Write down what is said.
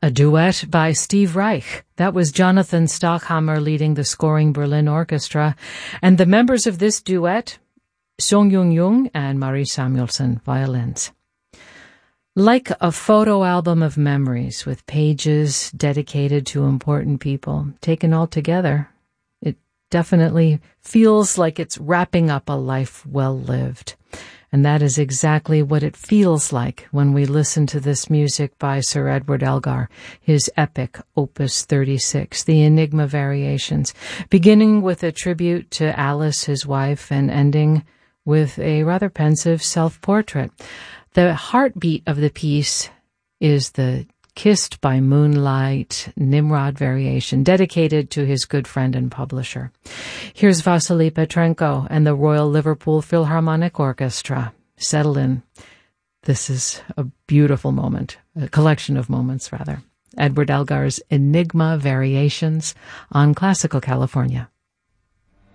A duet by Steve Reich. That was Jonathan Stockhammer leading the scoring Berlin Orchestra. And the members of this duet, Song Jung and Marie Samuelson, violins. Like a photo album of memories with pages dedicated to important people, taken all together, it definitely feels like it's wrapping up a life well lived. And that is exactly what it feels like when we listen to this music by Sir Edward Elgar, his epic Opus 36, the Enigma Variations, beginning with a tribute to Alice, his wife, and ending with a rather pensive self-portrait. The heartbeat of the piece is the Kissed by Moonlight Nimrod variation, dedicated to his good friend and publisher. Here's Vasily Petrenko and the Royal Liverpool Philharmonic Orchestra. Settle in. This is a beautiful moment, a collection of moments, rather. Edward Elgar's Enigma Variations on Classical California.